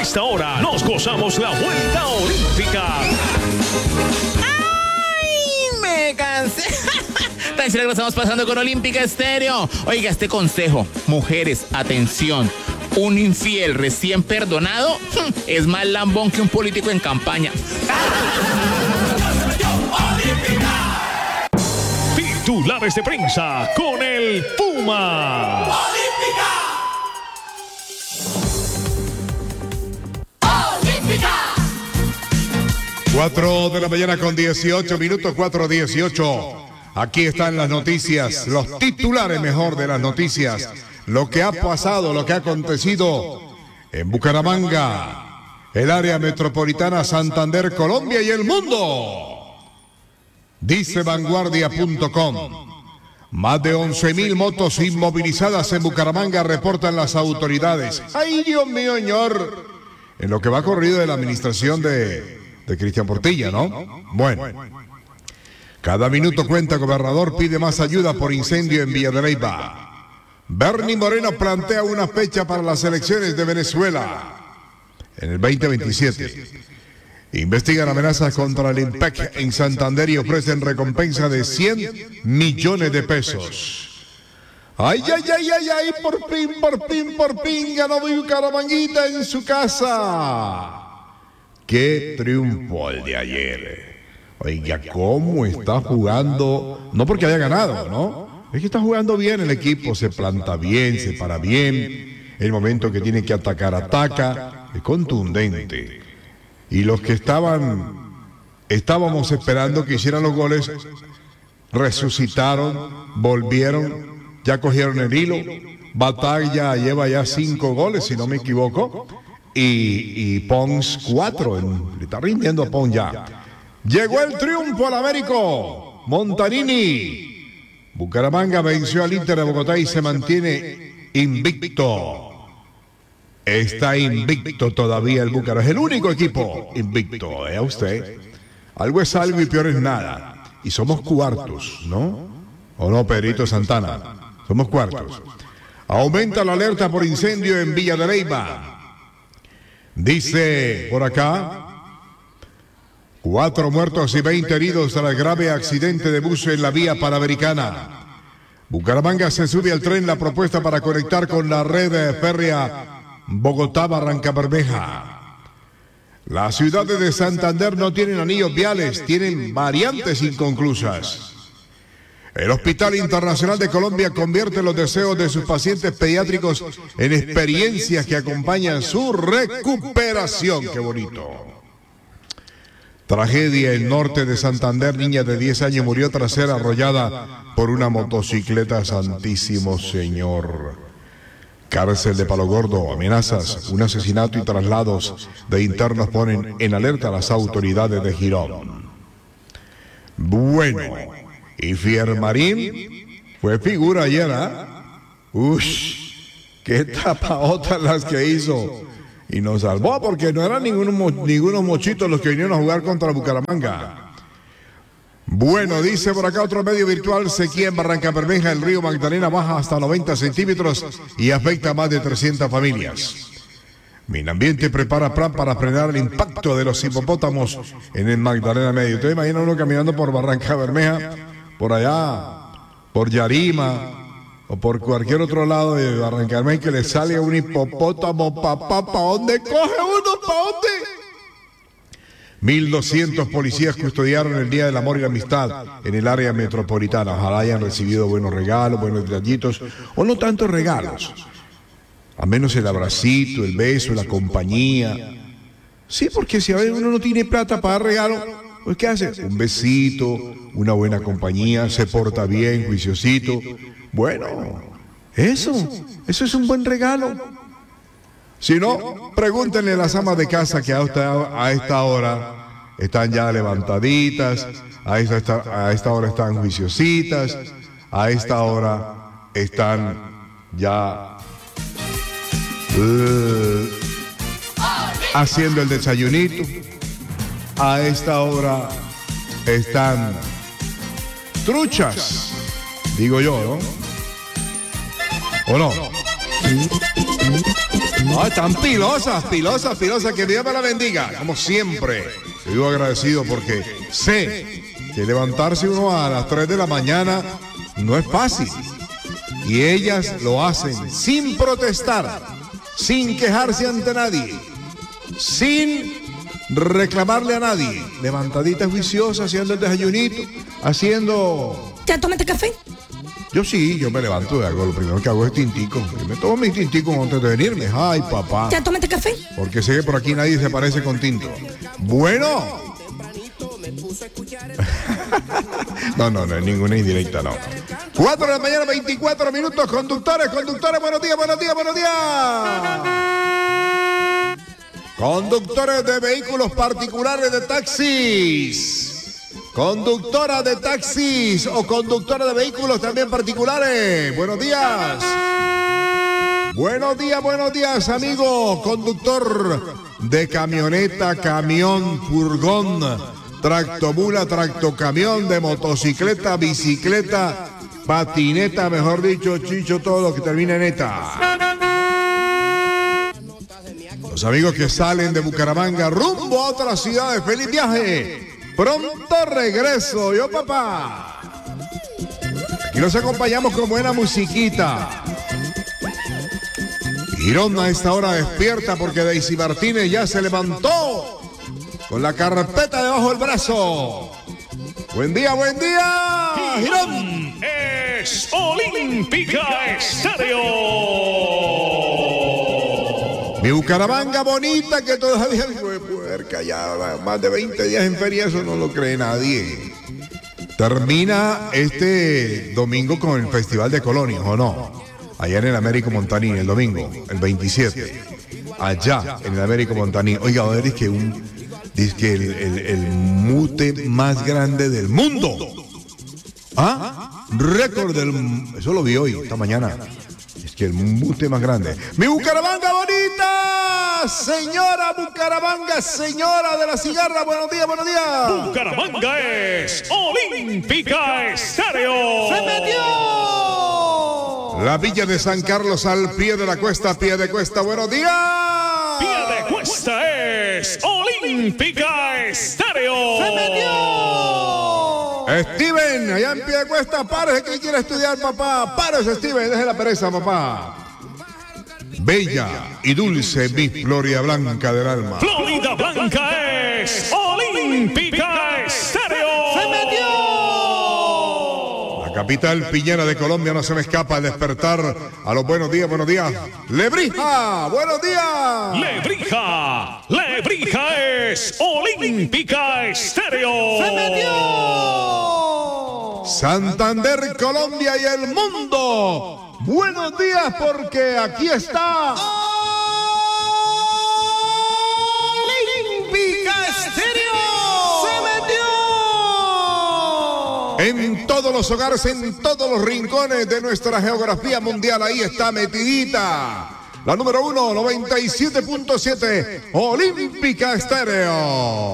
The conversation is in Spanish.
esta hora nos gozamos la vuelta olímpica. ¡Ay! Me cansé. Tan chévere que estamos pasando con Olímpica Estéreo. Oiga, este consejo, mujeres, atención. Un infiel recién perdonado es más lambón que un político en campaña. Titulares de prensa con el Puma. ¡Olímpica! ¡Olímpica! 4 de la mañana con 18 minutos, 4:18. Aquí están las noticias, los titulares mejor de las noticias. Lo que ha pasado, lo que ha acontecido en Bucaramanga, el área metropolitana, Santander, Colombia y el mundo. Dice vanguardia.com. Más de 11.000 motos inmovilizadas en Bucaramanga, reportan las autoridades. ¡Ay, Dios mío, señor! En lo que va corrido de la administración de Cristian Portilla, ¿no? Bueno. Cada minuto cuenta. Gobernador pide más ayuda por incendio en Villa de Leyva. Bernie Moreno plantea una fecha para las elecciones de Venezuela en el 2027. Investigan amenazas contra el IMPEC en Santander y ofrecen recompensa de 100 millones de pesos. ¡Ay, ay, ay, ay, ay! Por fin ganó Bucaramanguita en su casa. ¡Qué triunfo el de ayer! Oiga, ¿cómo está jugando? No porque haya ganado, ¿no? Es que está jugando bien el equipo, se planta bien, se para bien. El momento que tiene que atacar, ataca. Es contundente. Y los que estábamos esperando que hicieran los goles, resucitaron, volvieron, ya cogieron el hilo. Batalla lleva ya 5 goles, si no me equivoco. Y Pons 4. Le está rindiendo a Pons ya. Llegó el triunfo al Américo. Montanini. Bucaramanga venció al Inter de Bogotá y se mantiene invicto. Está invicto todavía el Bucaramanga. Es el único equipo invicto, ¿eh? Usted. Algo es algo y peor es nada. Y somos cuartos, ¿no? ¿O no, Pedrito Santana? Somos cuartos. Aumenta la alerta por incendio en Villa de Leyva. Dice por acá: 4 muertos y 20 heridos tras grave accidente de bus en la vía panamericana. Bucaramanga se sube al tren la propuesta para conectar con la red férrea Bogotá-Barrancabermeja. Las ciudades de Santander no tienen anillos viales, tienen variantes inconclusas. El Hospital Internacional de Colombia convierte los deseos de sus pacientes pediátricos en experiencias que acompañan su recuperación. ¡Qué bonito! Tragedia en el norte de Santander. Niña de 10 años murió tras ser arrollada por una motocicleta. Santísimo Señor. Cárcel de Palo Gordo. Amenazas, un asesinato y traslados de internos ponen en alerta a las autoridades de Girón. Bueno, y Fiermarín fue figura ayer, ¿ah? ¡Ush! ¡Qué tapaotas las que hizo! Y nos salvó porque no eran ningunos mochitos los que vinieron a jugar contra Bucaramanga. Bueno, dice por acá otro medio virtual: sequía en Barrancabermeja, el río Magdalena baja hasta 90 centímetros y afecta a más de 300 familias. Minambiente prepara plan para frenar el impacto de los hipopótamos en el Magdalena Medio. ¿Usted imagina uno caminando por Barrancabermeja, por allá, por Yarima, o por cualquier otro lado de Barrancabermeja, que le sale un hipopótamo, papá? ¿Para dónde coge uno? ¿Para dónde? 1.200 policías custodiaron el Día del Amor y la Amistad en el área metropolitana. Ojalá hayan recibido buenos regalos, buenos detallitos, o no tantos regalos. A menos el abracito, el beso, la compañía. Sí, porque si a veces uno no tiene plata para dar regalo, pues ¿qué hace? Un besito, una buena compañía, se porta bien, juiciosito. Bueno, eso es un buen regalo. Si no, pregúntenle a las amas de casa que a esta hora están ya levantaditas, a esta hora están juiciositas, a esta hora están ya haciendo el desayunito, a esta hora están truchas, digo yo, ¿no? ¿O no? No, están pilosas, que Dios me la bendiga, como siempre. Te vivo agradecido porque sé que levantarse uno a las 3 de la mañana no es fácil. Y ellas lo hacen sin protestar, sin quejarse ante nadie, sin reclamarle a nadie. Levantaditas juiciosas, haciendo el desayunito, haciendo... ¿Ya tomaste café? Yo sí, yo me levanto y hago, lo primero que hago es tintico. Yo me tomo mi tintico antes de venirme. Ay, papá. ¿Ya tomaste café? Porque sé que por aquí nadie se parece con tinto. Bueno. No, es ninguna indirecta, no. 4 de la mañana, 24 minutos. Conductores, buenos días. Conductores de vehículos particulares de taxis. Conductora de taxis o conductora de vehículos también particulares. Buenos días. Buenos días, amigo. Conductor de camioneta, camión, furgón, tractomula, tractocamión, de motocicleta, bicicleta, patineta, mejor dicho, chicho, todo lo que termina en eta. Los amigos que salen de Bucaramanga rumbo a otras ciudades, feliz viaje. Pronto regreso, yo papá. Aquí los acompañamos con buena musiquita. Girón a esta hora despierta porque Daisy Martínez ya se levantó con la carpeta debajo del brazo. Buen día, Girón. Es Olímpica Estéreo. Mi Bucaramanga bonita que todavía ya más de 20 días en feria, eso no lo cree nadie. Termina este domingo con el Festival de Colonias, ¿o no? Allá en el Américo Montaní, el domingo, el 27. Allá en el Américo Montaní. Oiga, a ver, es que el mute más grande del mundo. ¿Ah? Récord eso lo vi hoy, esta mañana. Es que el mute más grande. ¡Mi Bucaramanga bonita! Señora Bucaramanga, señora de la cigarra, buenos días. Bucaramanga es Olímpica Estéreo. ¡Se metió! La Villa de San Carlos al pie de cuesta, buenos días. Pie de cuesta es Olímpica Estéreo. ¡Se metió! Steven, allá en pie de cuesta, párese que quiere estudiar, papá. Párese, Steven, deje la pereza, papá. Bella y dulce mi Florida Blanca del alma. Florida Blanca es Olímpica Estéreo. ¡Se metió! La capital piñera de Colombia no se me escapa al despertar a los buenos días. Lebrija, buenos días. Lebrija es Olímpica Estéreo. ¡Se metió! Santander, Colombia y el mundo. Buenos días porque aquí está Olímpica Estéreo. ¡Se metió! en todos los hogares, en todos los rincones de nuestra geografía mundial. Ahí está metidita. La número 1, 97.7, Olímpica Estéreo.